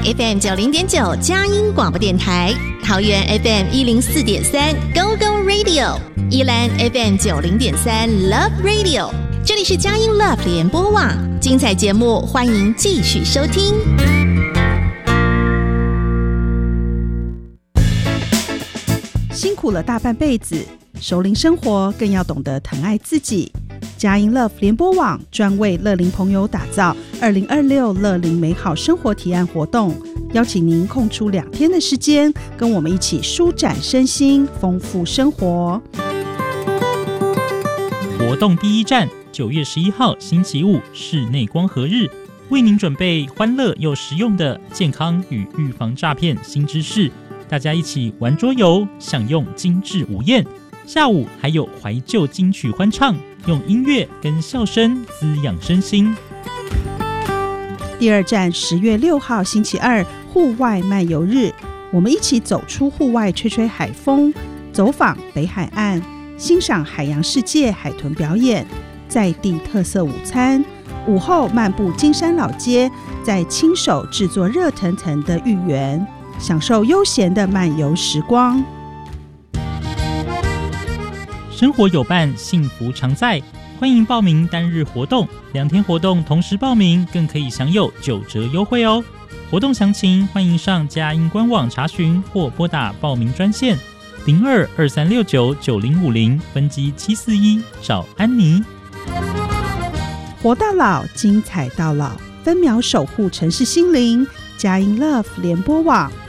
FM 90.9佳音广播电台，桃园 FM 104.3 Go Go Radio， 宜兰 FM 90.3 Love Radio。这里是佳音 Love 联播网，精彩节目欢迎继续收听。 辛苦了大半辈子，熟龄生活更要懂得疼爱自己。佳音 Love 联播网专为乐龄朋友打造2026乐龄美好生活提案活动，邀请您空出2天的时间，跟我们一起舒展身心，丰富生活。 活动第一站，9月11号星期五室内光合日，为您准备欢乐又实用的健康与预防诈骗新知识，大家一起玩桌游，享用精致午宴。下午还有怀旧金曲欢唱，用音乐跟笑声滋养身心。 第二站10月6号星期二户外漫游日，我们一起走出户外，吹吹海风，走访北海岸，欣赏海洋世界海豚表演，在地特色午餐，午后漫步金山老街，再亲手制作热腾腾的芋圆，享受悠闲的漫游时光。 生活有伴，幸福常在。欢迎报名单日活动，2天活动同时报名，更可以享有9折优惠哦。活动详情欢迎上佳音官网查询，或拨打报名专线0223699050分机741找安妮。 活到老，精彩到老，分秒守护城市心灵。佳音 Love 联播网。